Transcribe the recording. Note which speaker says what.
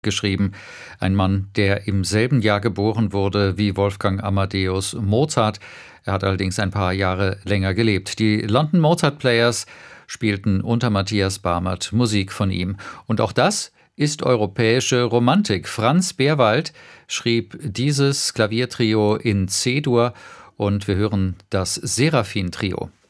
Speaker 1: geschrieben. Ein Mann, der im selben Jahr geboren wurde wie Wolfgang Amadeus Mozart. Er hat allerdings ein paar Jahre länger gelebt. Die London Mozart Players spielten unter Matthias Barmert Musik von ihm. Und auch das ist europäische Romantik. Franz Berwald schrieb dieses Klaviertrio in C-Dur und wir hören das Seraphin-Trio.